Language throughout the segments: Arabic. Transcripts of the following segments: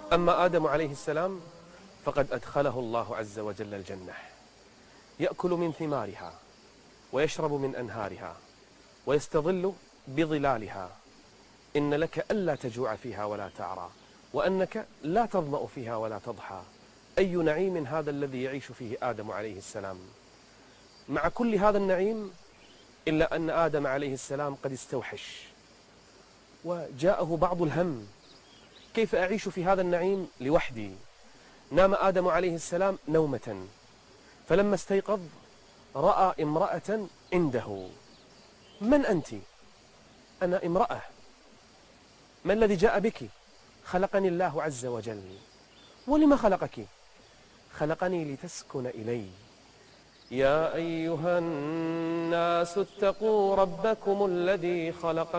أما آدم عليه السلام فقد أدخله الله عز وجل الجنة، يأكل من ثمارها ويشرب من أنهارها ويستظل بظلالها. إن لك ألا تجوع فيها ولا تعرى، وأنك لا تظمأ فيها ولا تضحى. أي نعيم هذا الذي يعيش فيه آدم عليه السلام. مع كل هذا النعيم إلا أن آدم عليه السلام قد استوحش وجاءه بعض الهم، كيف أعيش في هذا النعيم لوحدي؟ نام آدم عليه السلام نومة، فلما استيقظ رأى امرأة عنده. من أنت؟ أنا امرأة. ما الذي جاء بك؟ خلقني الله عز وجل. ولما خلقك؟ خلقني لتسكن إلي. يا أيها الناس اتقوا ربكم الذي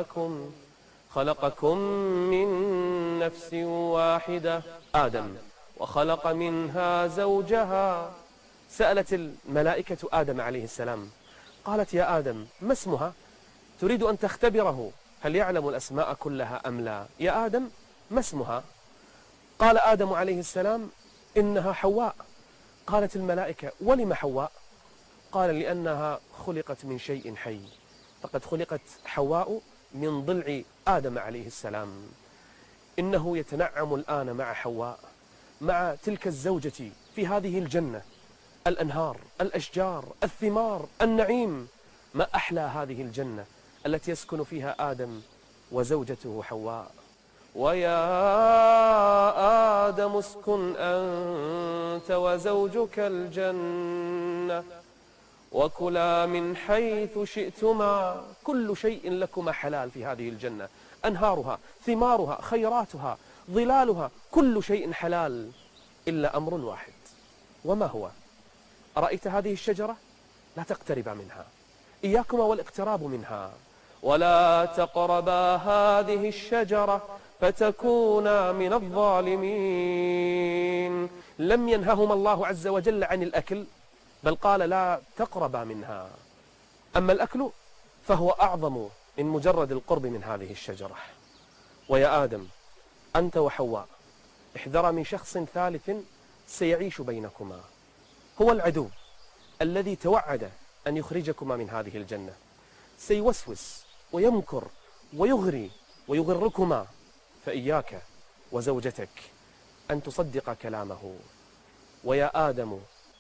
خلقكم من نفس واحدة آدم وخلق منها زوجها. سألت الملائكة آدم عليه السلام، قالت يا آدم ما اسمها؟ تريد أن تختبره هل يعلم الأسماء كلها أم لا. يا آدم ما اسمها؟ قال آدم عليه السلام إنها حواء. قالت الملائكة ولم حواء؟ قال لأنها خلقت من شيء حي، فقد خلقت حواء من ضلع آدم عليه السلام. إنه يتنعم الآن مع حواء، مع تلك الزوجة في هذه الجنة، الأنهار، الأشجار، الثمار، النعيم. ما أحلى هذه الجنة التي يسكن فيها آدم وزوجته حواء. ويا آدم اسكن أنت وزوجك الجنة وكلا من حيث شئتما. كل شيء لكما حلال في هذه الجنة، أنهارها، ثمارها، خيراتها، ظلالها، كل شيء حلال إلا أمر واحد. وما هو؟ أرأيت هذه الشجرة؟ لا تقترب منها، إياكما والاقتراب منها. ولا تقربا هذه الشجرة فتكونا من الظالمين. لم ينههما الله عز وجل عن الأكل، بل قال لا تقربا منها. أما الأكل فهو أعظم من مجرد القرب من هذه الشجرة. ويا آدم أنت وحواء احذر من شخص ثالث سيعيش بينكما، هو العدو الذي توعد أن يخرجكما من هذه الجنة. سيوسوس ويمكر ويغري ويغركما، فإياك وزوجتك أن تصدق كلامه. ويا آدم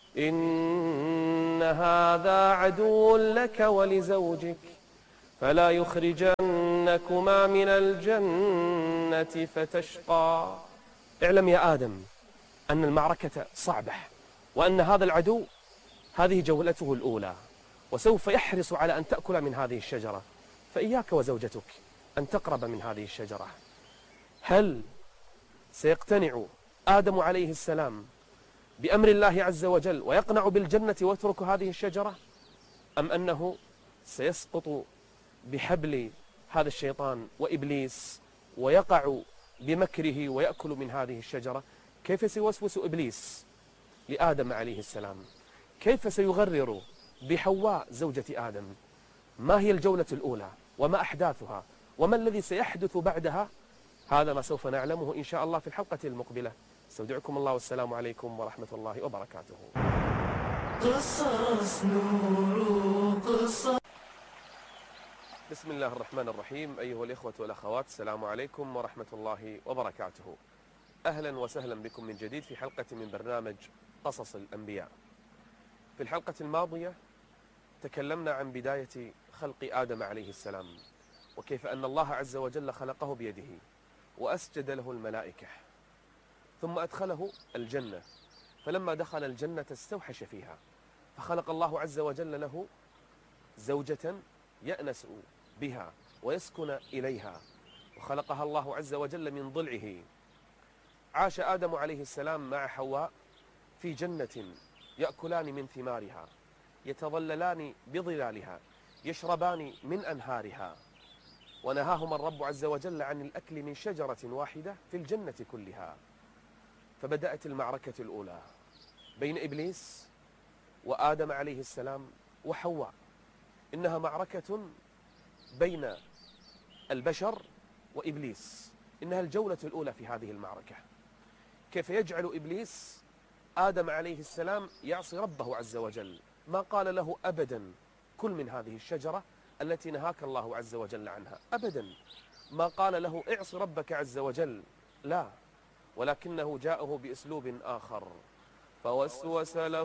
إن هذا عدو لك ولزوجك فلا يخرجنكما من الجنة فتشقى. اعلم يا آدم أن المعركة صعبة، وأن هذا العدو هذه جولته الأولى، وسوف يحرص على أن تأكل من هذه الشجرة، فإياك وزوجتك أن تقرب من هذه الشجرة. هل سيقتنع آدم عليه السلام بأمر الله عز وجل ويقنع بالجنة ويترك هذه الشجرة، أم أنه سيسقط بحبل هذا الشيطان وإبليس ويقع بمكره ويأكل من هذه الشجرة؟ كيف سيوسوس إبليس لآدم عليه السلام؟ كيف سيغرر بحواء زوجة آدم؟ ما هي الجولة الأولى وما أحداثها وما الذي سيحدث بعدها؟ هذا ما سوف نعلمه إن شاء الله في الحلقة المقبلة. استودعكم الله والسلام عليكم ورحمة الله وبركاته. قصص نور قصص. بسم الله الرحمن الرحيم. أيها الإخوة والأخوات، السلام عليكم ورحمة الله وبركاته. أهلا وسهلا بكم من جديد في حلقة من برنامج قصص الأنبياء. في الحلقة الماضية تكلمنا عن بداية خلق آدم عليه السلام، وكيف أن الله عز وجل خلقه بيده وأسجد له الملائكة، ثم أدخله الجنة. فلما دخل الجنة استوحش فيها، فخلق الله عز وجل له زوجة يأنس بها ويسكن إليها، وخلقها الله عز وجل من ضلعه. عاش آدم عليه السلام مع حواء في جنة، يأكلان من ثمارها، يتظللان بظلالها، يشربان من أنهارها. ونهاهما الرب عز وجل عن الأكل من شجرة واحدة في الجنة كلها. فبدأت المعركة الأولى بين إبليس وآدم عليه السلام وحواء. إنها معركة بين البشر وإبليس، إنها الجولة الأولى في هذه المعركة. كيف يجعل إبليس آدم عليه السلام يعصي ربه عز وجل. ما قال له أبدا كل من هذه الشجرة التي نهاك الله عز وجل عنها، أبدا ما قال له اعص ربك عز وجل، لا، ولكنه جاءه بأسلوب آخر. فوسوس له